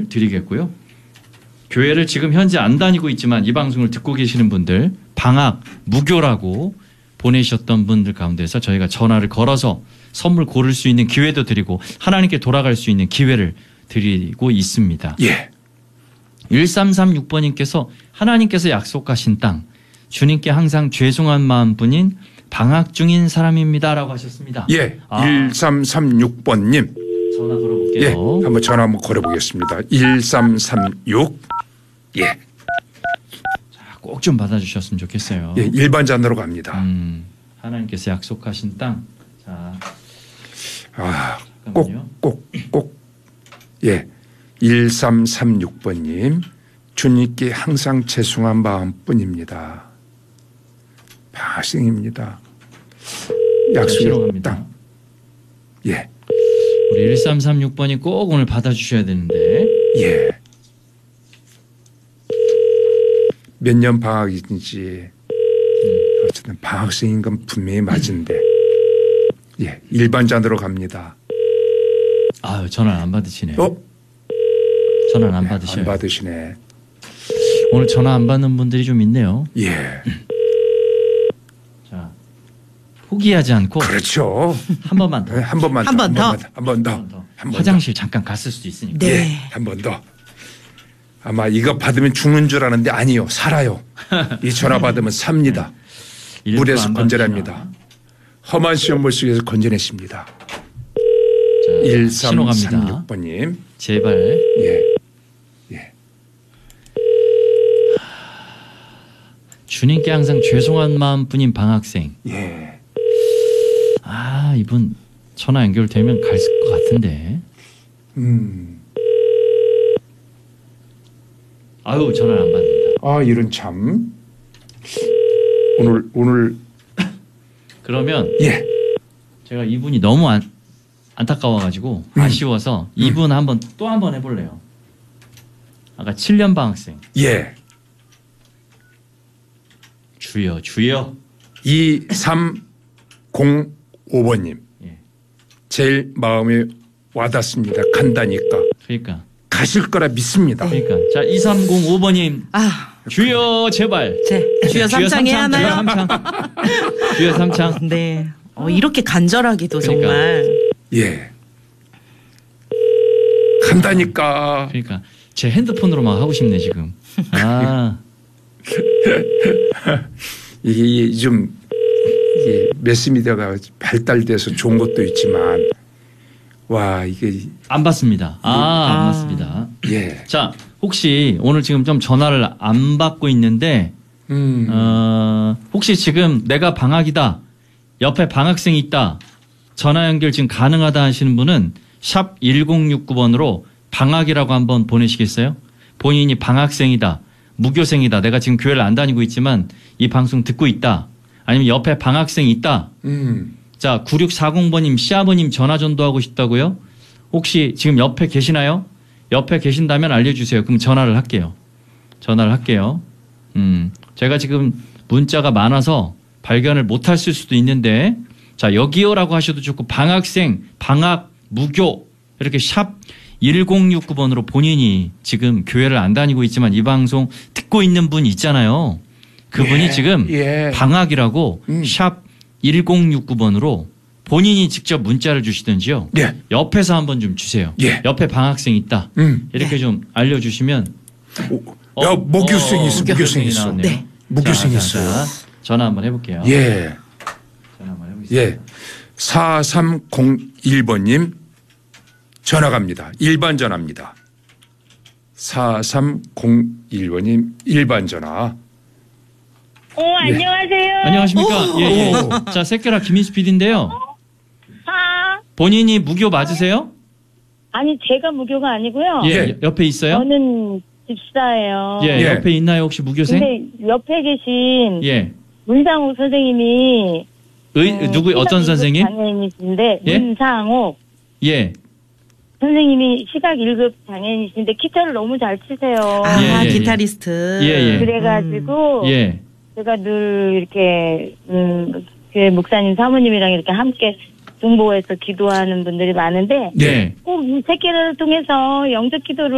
드리겠고요. 교회를 지금 현재 안 다니고 있지만 이 방송을 듣고 계시는 분들 방학 무교라고 보내셨던 분들 가운데서 저희가 전화를 걸어서 선물 고를 수 있는 기회도 드리고 하나님께 돌아갈 수 있는 기회를 드리고 있습니다. 예. 1336번님께서 하나님께서 약속하신 땅 주님께 항상 죄송한 마음뿐인 방학 중인 사람입니다라고 하셨습니다. 예. 1336번님. 전화 걸어볼게요. 예. 한번 전화 한번 걸어보겠습니다. 1336. 예. 꼭 좀 받아주셨으면 좋겠어요. 예. 일반 잔으로 갑니다. 하나님께서 약속하신 땅. 자, 꼭. 예. 1336번님. 주님께 항상 죄송한 마음뿐입니다. 방학생입니다. 약속의 땅. 예. 우리 1336번이 꼭 오늘 받아주셔야 되는데. 예. 몇 년 방학인지 어쨌든 방학생인 건 분명히 맞은데. 예. 일반 잔으로 갑니다. 아유, 전화를 안 받으시네요. 전화를 안 받으셔요. 안 받으시네. 오늘 전화 안 받는 분들이 좀 있네요. 예. 자, 포기하지 않고. 그렇죠. 한 번만 더. 한 번만 더. 한 번 더. 화장실 잠깐 갔을 수도 있으니까. 네. 예. 한 번 더. 아마 이거 받으면 죽는 줄 알았는데 아니요. 살아요. 이 전화 받으면 삽니다. 물에서 건져냅니다. 험한 시험물 속에서 건져내십니다. 1336번님. 제발. 예. 주님께 항상 죄송한 마음뿐인 방학생. 예. 이분 전화 연결되면 갈 것 같은데. 아유, 전화를 안 받는다. 이런 참. 오늘. 그러면. 예. 제가 이분이 너무 안타까워가지고 아쉬워서 이분 또 한 번 해볼래요. 아까 7년 방학생. 예. 주여. 2305번님. 예. 제일 마음에 와닿습니다. 간다니까. 그러니까. 가실 거라 믿습니다. 그러니까. 자, 2305번님. 주여 제발. 주여 삼창 해야 하나요? 주여 삼창. 네. 이렇게 간절하기도 그러니까. 정말. 예. 간다니까. 그러니까 제 핸드폰으로 막 하고 싶네 지금. 이게 좀 매스미디어가 발달돼서 좋은 것도 있지만 이게 안 받습니다. 안 받습니다. 예. 자, 혹시 오늘 지금 좀 전화를 안 받고 있는데 혹시 지금 내가 방학이다. 옆에 방학생이 있다. 전화 연결 지금 가능하다 하시는 분은 샵 1069번으로 방학이라고 한번 보내시겠어요? 본인이 방학생이다. 무교생이다. 내가 지금 교회를 안 다니고 있지만 이 방송 듣고 있다. 아니면 옆에 방학생이 있다. 자, 9640번님 시아버님 전화 전도하고 싶다고요? 혹시 지금 옆에 계시나요? 옆에 계신다면 알려주세요. 그럼 전화를 할게요. 제가 지금 문자가 많아서 발견을 못할 수도 있는데 자, 여기요라고 하셔도 좋고 방학생, 방학, 무교 이렇게 샵 1069번으로 본인이 지금 교회를 안 다니고 있지만 이 방송 듣고 있는 분 있잖아요. 그분이 지금 방학이라고 샵 1069번으로 본인이 직접 문자를 주시든지요. 옆에서 한번 좀 주세요. 옆에 방학생 있다. 이렇게 좀 알려주시면. 무교생이 있어. 무교생이 있어. 네. 무교생이 있어요. 전화 한번 해볼게요. 예. 전화 한번 해보겠습니다. 예. 4301번님 전화 갑니다. 일반 전화입니다. 4301번님 일반 전화. 안녕하세요. 안녕하십니까. 예. 자, 새끼라 김인수 PD인데요. 본인이 무교 맞으세요? 아니, 제가 무교가 아니고요. 예. 옆에 있어요? 저는 집사예요. 예. 옆에 있나요 혹시 무교생? 근데 옆에 계신 문상욱 선생님이 누구 어떤 선생님? 장애인이신데 문상욱. 예. 선생님이 시각 1급 장애인이신데 기타를 너무 잘 치세요. 기타리스트. 그래가지고 제가 늘 이렇게 교회 목사님 사모님이랑 이렇게 함께 중보해서 기도하는 분들이 많은데 꼭 이 새끼를 통해서 영적 기도를